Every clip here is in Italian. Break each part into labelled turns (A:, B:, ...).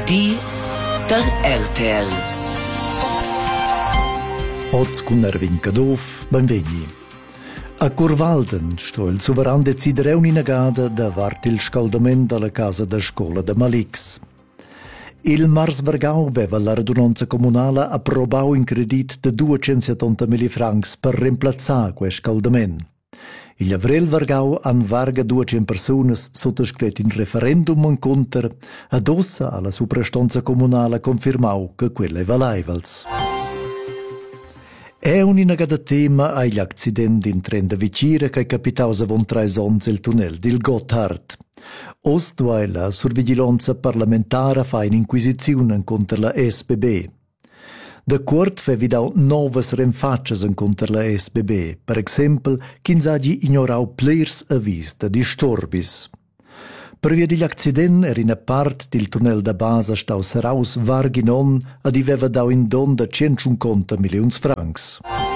A: Di der RTL.
B: Oz con Ervin Cadov, benvegni. A Curvalden sto il soveran decidere un'inagada davart il scaldament alla casa da scola de Malix. Il Mars Vargau aveva la radunanza comunale approvau in credit de 270.000 francs per reemplazzare quel scaldament. Il Avril Vargau han varga 200 personas sottoscret in referendum en contra, ad ossa alla suprastanza comunale confermau che quella valaivals. È un'inagada tema agli accidenti in tren da vicira che capitaus avon 3 ons il tunnel del Gotthard. Ostwai la survigilanza parlamentare fa un'inquisizione contro la SBB. Da quart fa vidau novas renfaccias contro la SBB, per esempio, ch'ins hagi ignorau plers avis da disturbis. Per via degli accidenti era in part del tunnel da base stau seraus varginon ad aveva dau in don da 150 milioni francs.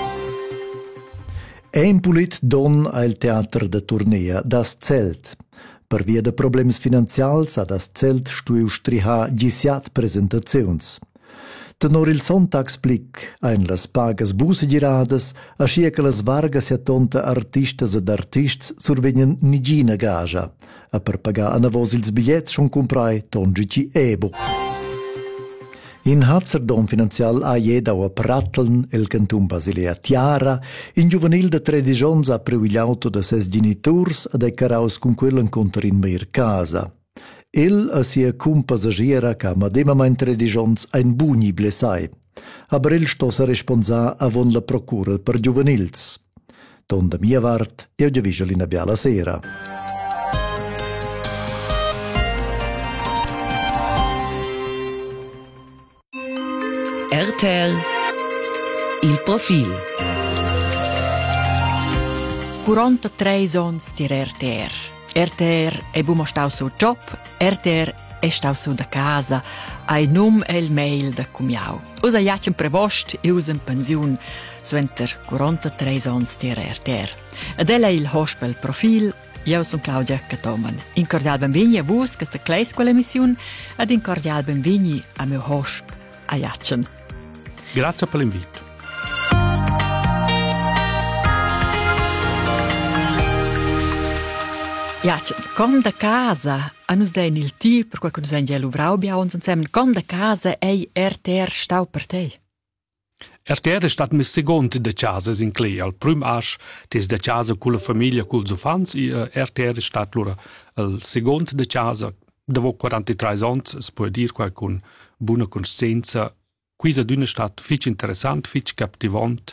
B: È impulit don al teatro da Turnea das Zelt. Per via de problems finanzials ha das Zelt stuiu striha gisiat presentazions. Tenor il Sonntagsblick ein las pagas buse giradas, ascia che las vargas e tonta artistas ed artists survegnan nigina gaja, a per pagar anavos ils bigliets schon comprai tongici ebo. In Hazzerdom finanzial ha jedau a Pratteln, el Canton Basilea Tiara, in giovanil de 13 ons ha privigliauto da ses genitors ad ai caraus con quellen contra in meir casa. El a sia compassagiera ca mademamein 13 ons ein bugni blessai, aber el stosa responsa avon la procura per giovanils. Ton da mia vart, eo gia vigialina biala sera.
A: RTL Il profil
C: 43 ons tier RTR. RTR è bumo stau su job, RTR è stau su da casa, ai num e il mail da cumiau. Usa jacem prevost e usa in pensiun, suenter 43 ons tier RTR. Ed è il hospel profil. Io sono Claudia Catoman. In cordial benveni a vos che te clais quell'emissione ed in cordial benveni a mio hosp a Jacem.
D: Grazie per l'invito.
C: Jacem, con da casa, a nos den il ti, per cui nos den già l'uvrau bia ons insieme, con da casa è RTR stau per te?
D: RTR è stato il secondo de casas in Clea. Al primo asc tes de casa con la famiglia, con gli infanti, RTR è stato il secondo de casa, dopo 43 anni, si può dire con buona coscienza. Questa è una stata molto interessante, molto captivante,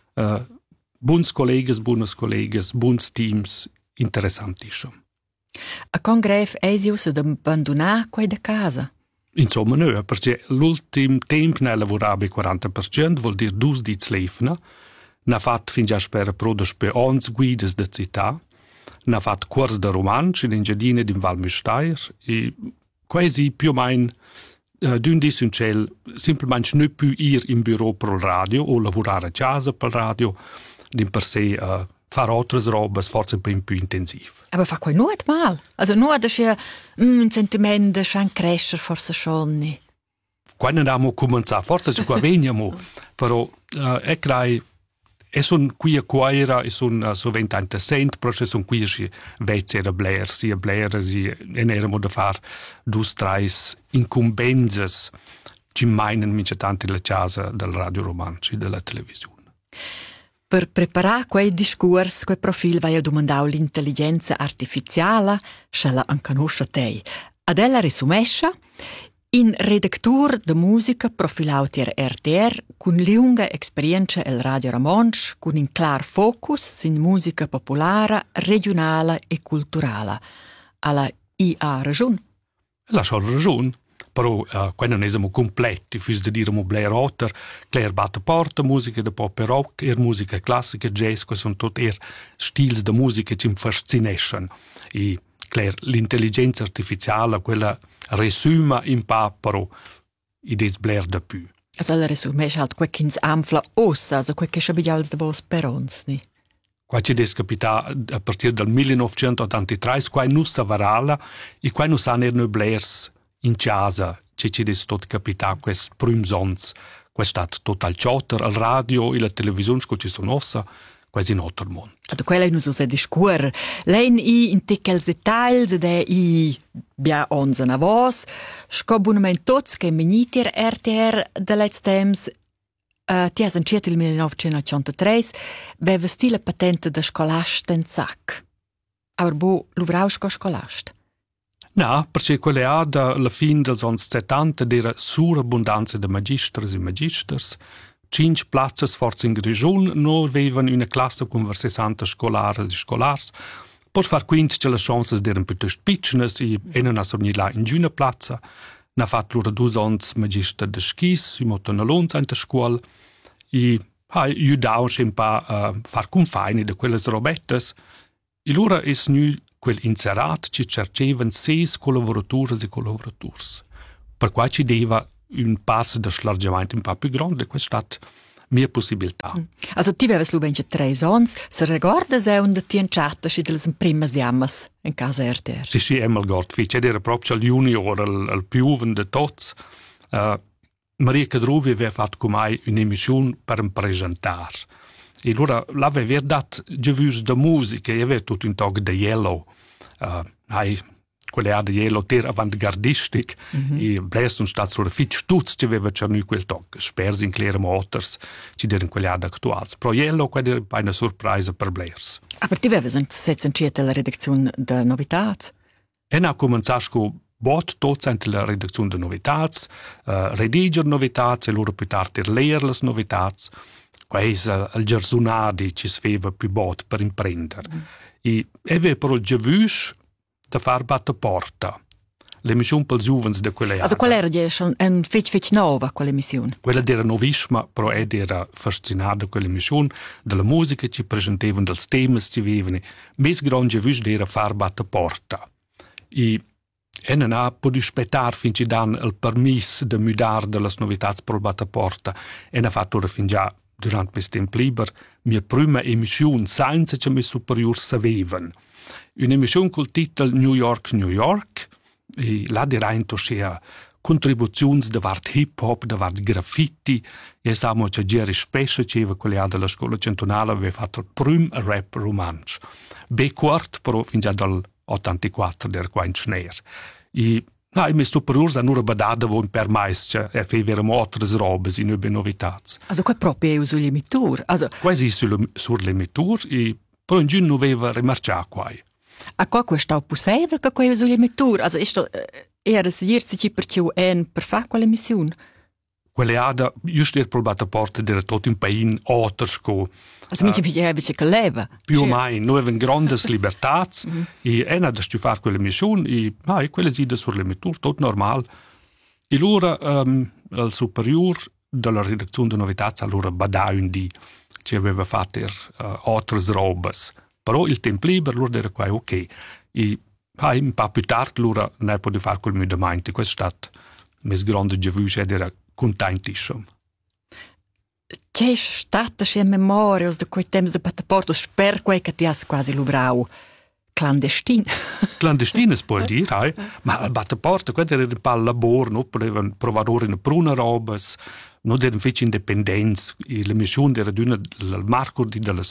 D: buoni colleghi, buoni teams, interessantissimo.
C: A con greve è usato ad abbandonare quella casa?
D: Insomma, no, perché l'ultimo tempo ne lavorava 40%, vuol dire 2 dits lefna, ne fatto fin già per produs per 11 guides de città, ne fatto corsi de romanci in giardini di Val Müstair, e quasi più o meno d'un di un ciel, semplicemente non più ir in bureau per il radio o lavorare a casa per il radio, di per sé fare altre robe, forse un po' più intensive.
C: Aber fa quai nuot mal. Also nuot è ja un sentimento schon crescer forse schon ni.
D: Quando abbiamo cominciato, forse ci qua veniamo, però è che sono qui a Quaira, sono sovente interessante, però sono qui a vezzi a Blair, sia e erano da fare 2-3 incumbenze, ci meinen mince tanti la casa del radio romanci, della televisione.
C: Per preparare quel discorso, quel profilo, vai a domandare l'intelligenza artificiale, se la conosce te. Ad ella risumescia, in redactur de musica profilautier RTR, con lunga esperienza el radio romansch, con un clar focus in musica popolare, regionale e culturale. Alla IA ragione?
D: La sua ragione. Però quando non siamo completi, fus da dire Blair Otter, Claire batte porta, musica de pop e rock, musica classica, jazz, che sono tutti stili di musica che mi fascinano. E Claire, l'intelligenza artificiale, quella resume in pa, però idee Blair da più.
C: Also la resume è halt quel che ins amfla ossa, also quel che schabiglials de vos perons, ni?
D: Qua ci descapita a partire dal 1983, qua non sa varala, e qua non sa ne Blairs in casa, ci des tot capità quest prümsons, quest stat total chotter, al radio e la televisione sco ci sono ossa, quasi in altro mondo.
C: Da quella non so se discuor. Lein in tequels detalls de i bia onze na vos, sco buonament tots che meniter RTR de let's temps tias anciet il 1983 beva stile patente da scolast en zac. Aber bu luvrau sco scolast?
D: No, perché quelle ha da la fin dels ans 70 d'era surabbondanza de magisters e magisters. 5 plazzas forza in Grigion no avevan una classe con 60 scolares e scolars. Poi far quint che le chances d'eren piuttosto pitchenes e non ha sorni là in giuna plazza. Na fat lura 2 ans magister de skis, i motten alons in der scuol e aiudau un pa far confaini de quelles robettes. E lura es nu quel inserat ci cercevan 6 collaboratores e collaborators. Per qua ci deva un passo de slargamento un po' più grande, questa è stata mia possibilità.
C: Also ti avevi lu benche 3 ans, se ricorda se un de tienchatta schi delle prime siamas in casa RTR.
D: Sì, Emil Gort Fitch, era proprio il junior, il più giovane di tutti. Maria Cadruvi aveva fatto con me un'emissione per presentare. E allora l'aveva dato giovus de musica, e aveva tutto un tog de Yellow. Quelle de Yellow ter avantgardistic, e bless un stat sur fit stutz ci aveva cernu quel tog. Spers in Claire Motors, ci deren quelle attuals. Pro Yellow quella era una sorpresa per Blairs.
C: Aber ti avevi sezincieta la redazione de novitats?
D: E na cominciato con bot tots ante la redazione de novitats, rediger novitats, e loro più tardi leer las novitats. Quais il gersonadi ci sveva più bot per imprendere. E aveva però il giovus da far batte porta. L'emissione per i giovani di quelle
C: Also qual era un fitch nova quell'emissione?
D: Quella era novissima, però era fascinata quell'emissione della musica che ci presentavano, dei temi che ci avevano. Mes grande giovus era far batte porta. E non ha potuto aspettare fin ci dan il permesso di mudare delle novità per batte porta. E ha fatto fin già durante questo tempo libero, mia prima emissione senza che i superiori sapevano. Un'emissione col titolo New York, New York, e là dentro c'era contribuzioni da parte hip-hop, da parte graffiti, e sappiamo che Jerry Spesce, che aveva quella della scuola centonale, aveva fatto il primo rap romanzo. B-quart, però fin già dal 84 era qua in Schneer. E i miei superiori hanno ora badato per mais, cioè avevano altre robe, non ben novità.
C: Also qua proprio sull'emitur?
D: Quasi sull'emitur, e però in giù non aveva rimarciato qua.
C: A qua questo è possibile che qua sull'emitur? Also era sicuramente per fare quell'emissione?
D: Quelle ada, just era probato a porta era tutto un paese altro.
C: Also mi dice che leva?
D: Più o meno, noi avevamo grandi libertà e era da fare quell'emissione e quelle si sull'emissione, tutto normale. E allora il superiore della redazione di novità allora badava un dì che aveva fatto altre robe. Però il tempo libero allora era qua ok. E un po' più tardi allora non è potuto fare quel mudamento. Questo è stato il mio grande giovus ed era contentissimo.
C: C'è stata in memoria di quei tempi di passaporto, spero che ti has quasi luvrau clandestino.
D: Clandestino si può dire, ma il passaporto era un po' il lavoro, no? Potevano provare in prune robe, non erano fece indipendenza, e l'emissione era il marco delle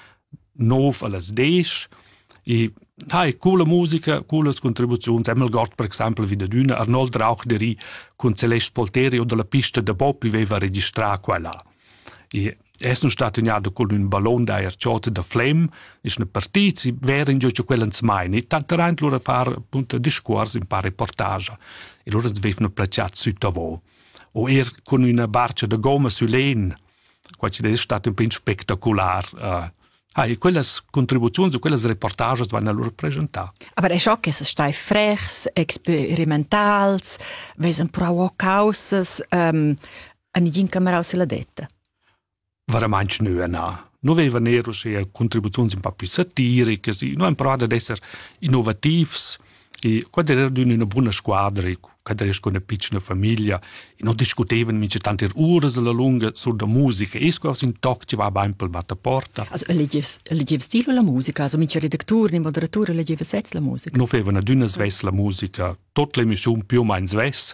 D: 9 alle 10, e coole musica, coole contribuzioni. Emil Gort, per esempio, vide d'una, Arnold Rauchderi con Celeste Polteri o della pista de Bob aveva registrato quella. E sono stato ignato con un ballone da erciota da Flem, è una partita, si veren già quella in smaini, e tanto rent loro a fare appunto discorsi, un po' reportage, e loro avevano placciato su tavò. O con una barca de gomma su len, questo è stato un po' spettacolare. Quelle contribuzioni, quelle reportage vanno allora presentate.
C: Ma è ciò che si sta frechs, experimentali, vesen pro causes, a nidin camera se la detta.
D: Veramente no. Non aveva nero se contribuzioni un po' più satiriche, non hanno provato ad essere innovativi, e quando era una buona squadra, quando era con una piccola famiglia, e non discutevano mica tante ore alla lunga sulla musica, e quasi un tocco ci va bene per la porta.
C: Also, leggevi stile la musica? Also, mica redattori, moderatori, leggevi la musica?
D: Non avevano d'una sves la musica, tutta l'emissione più o meno sves,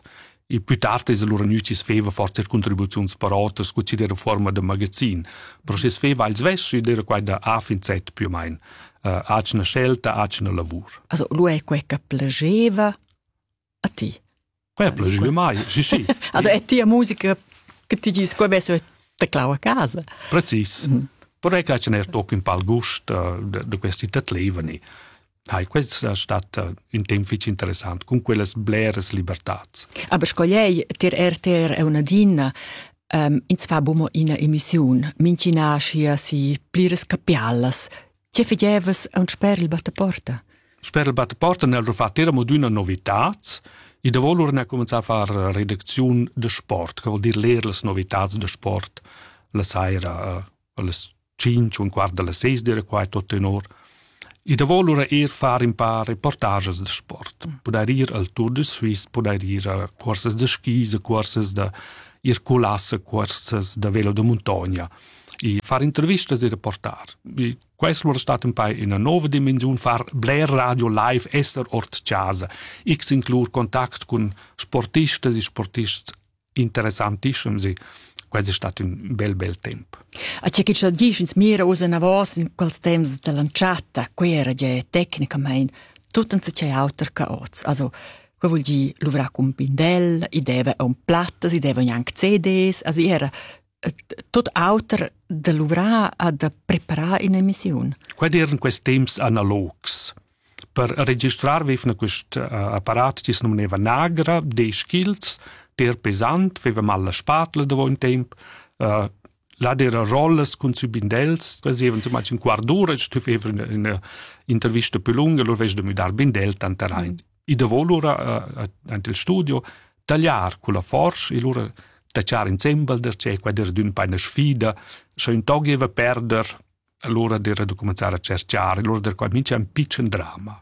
D: E più tardi es loro nucis feva forse contribuzioni per autos, che ci era forma de magazin. Però se feva als vesci, era quai da A fin Z più o meno. Hac una scelta, hac una lavur.
C: Also, lui è quel che piaceva a ti?
D: Quai piaceva mai, sì.
C: Also, è ti a musica che ti dici, come adesso te clau a casa?
D: Precis. Però è che c'è un po' un pal gusto di questi tatlevani. Questo è stato un tempo interessante, con quelle bleres libertats.
C: Aber scogliei, ter RTR è una dinna, ins fa bumo in emissione, minci nascia si plires capialas. Che fedevas a un sperl batteporta?
D: Sperl batteporta nel fatto era una novità, e da volore ne cominciare a fare redazione de sport, che vuol dire leer le novità de sport, la sera, alle 5, un quarto alle 6, dire qua tutto in ora. E da volore fare un paar reportages de sport. Poder ir al Tour de Suisse, poder ir a corses de skis, corses de ir colasse, corses de velo de montagna. E fare intervistas e reportar. E questo è stato un po' in una nuova dimensione, fare Blair Radio live, esser ort casa. X include contatto con sportisti e sportisti interessantissimi. Questo è stato un bel tempo.
C: A c'è che ci dici, mira usa una voce in quel tempo della lanciata, qui era già tecnicamente, tutto non c'è altro che oggi. Also, qua vuol dire, l'uvrà con Bindel, i deve un plattas, i deve anche CDs, also era tutto altro dell'uvrà a preparare in emissione.
D: Questi erano questi tempi analogs. Per registrare avevano questo apparato che si chiamava Nagra, 10 kg, era pesante, aveva mal la spatola dopo un tempo. Là era rolles con sui bindels, quasi avevano un quarto d'ora, e aveva un'intervista più lunga, allora aveva da dare bindel tanto rein. E dopo allora, nel studio, tagliare con la forza, e allora tagliare insieme, c'è qua era una sfida, se un tog aveva perdere, allora era da cominciare a cercare, allora era qua un piccolo dramma.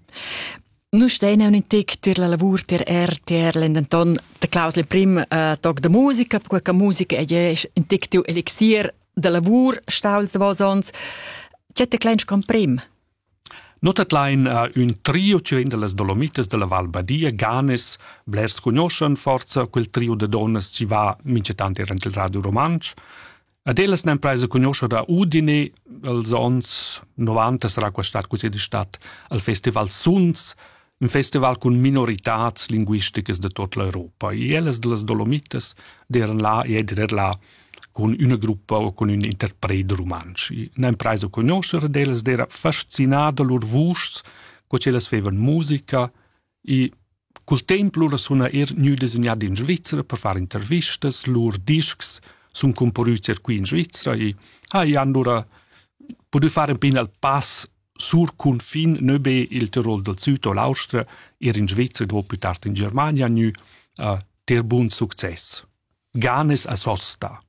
C: Nu stein è un intic ter la lavur ter RTR l'endanton de Klausle prim tog de musica, qualche musica è già intic tiu elixir de lavur stauls de vosons. C'è te klein prim?
D: Notat lein un trio ci rende les Dolomites de la Val Badia, Ganes, blers conoscen forza, quel trio de donnes ci va mincetanti rent il Radio Romansch. Ad elles nem preise conoscere a Udine, als ons 90 sarà quastat così di stat al Festival Suns, un festival con minoritats linguistiches de tutta l'Europa. E elles de les Dolomites deren là e eder là con una gruppa o con un interpret romansch. E nem preise conoscere ad elles dera fascinada lor vusts, co elles fevan musica e col tempo loro sono nu disegnati in Svizzera per fare intervistas, lor discs sono comporuti qui in Svizzera e hanno potuto fare un po' il pass sur confine, non be il Tirol del Sud o l'Austria, era in Svizzera, dopo più tardi in Germania, ter buon successo. Ganes a sosta.